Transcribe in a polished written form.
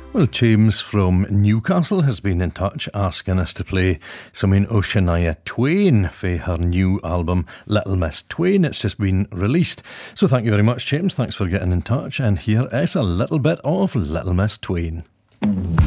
Well, James from Newcastle has been in touch asking us to play something o Shania Twain for her new album Little Miss Twain. It's just been released. So thank you very much, James. Thanks for getting in touch. And here is a little bit of Little Miss Twain.